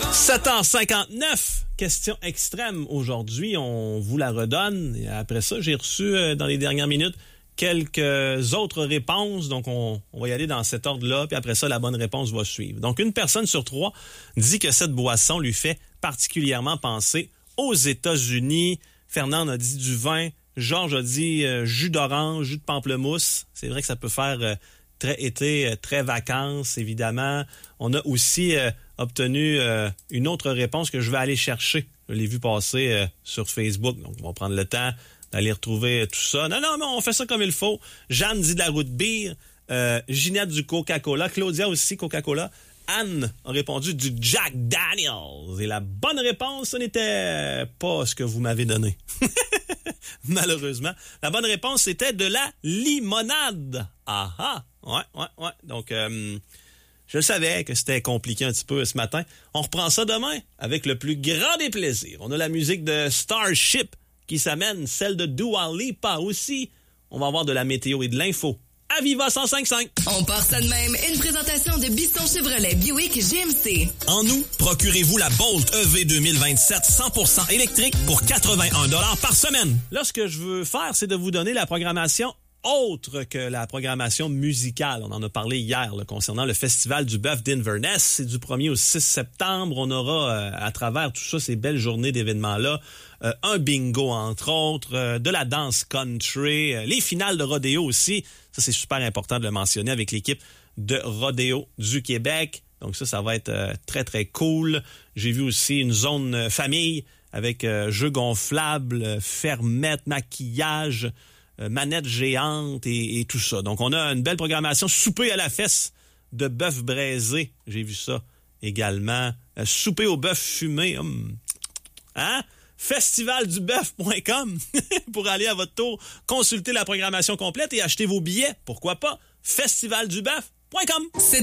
7h59, question extrême aujourd'hui, on vous la redonne. Et après ça, j'ai reçu dans les dernières minutes quelques autres réponses, donc on va y aller dans cet ordre-là, puis après ça, la bonne réponse va suivre. Donc, une personne sur 3 dit que cette boisson lui fait particulièrement penser aux États-Unis. Fernand a dit du vin, Georges a dit jus d'orange, jus de pamplemousse. C'est vrai que ça peut faire très été, très vacances, évidemment. On a aussi obtenu une autre réponse que je vais aller chercher. Je l'ai vu passer sur Facebook, donc on va prendre le temps d'aller retrouver tout ça. Non, on fait ça comme il faut. Jeanne dit de la root beer. Ginette du Coca-Cola. Claudia aussi, Coca-Cola. Anne a répondu du Jack Daniels. Et la bonne réponse, ce n'était pas ce que vous m'avez donné. Malheureusement. La bonne réponse, c'était de la limonade. Ah! Ouais. Donc, je savais que c'était compliqué un petit peu ce matin. On reprend ça demain avec le plus grand des plaisirs. On a la musique de Starship qui s'amène, celle de Dua Lipa aussi. On va avoir de la météo et de l'info. À Viva 105.5. On part ça de même. Une présentation de Biston Chevrolet Buick GMC. En août, procurez-vous la Bolt EV 2027 100% électrique pour 81 $ par semaine. Là, ce que je veux faire, c'est de vous donner la programmation autre que la programmation musicale. On en a parlé hier là, concernant le Festival du Bœuf d'Inverness. C'est du 1er au 6 septembre. On aura, à travers tout ça, ces belles journées d'événements-là, un bingo, entre autres, de la danse country, les finales de rodéo aussi. Ça, c'est super important de le mentionner avec l'équipe de rodéo du Québec. Donc ça va être très, très cool. J'ai vu aussi une zone famille avec jeux gonflables, fermettes, maquillage, manette géante et tout ça. Donc, on a une belle programmation. Souper à la fesse de bœuf braisé. J'ai vu ça également. Souper au bœuf fumé. Hein? Festivalduboeuf.com pour aller à votre tour consulter la programmation complète et acheter vos billets. Pourquoi pas? Festivalduboeuf.com.